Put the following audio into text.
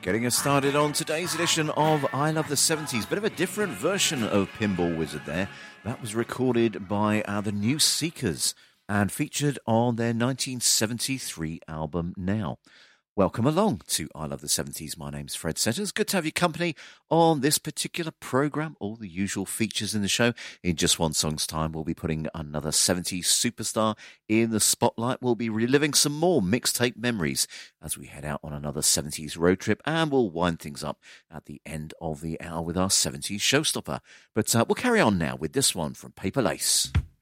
Getting us started on today's edition of I Love the 70s. Bit of a different version of Pinball Wizard there. That was recorded by the New Seekers and featured on their 1973 album Now. Welcome along to I Love the 70s. My name's Fred Setters. Good to have your company on this particular programme. All the usual features in the show. In just one song's time, we'll be putting another 70s superstar in the spotlight. We'll be reliving some more mixtape memories as we head out on another 70s road trip, and we'll wind things up at the end of the hour with our 70s showstopper. But we'll carry on now with this one from Paper Lace.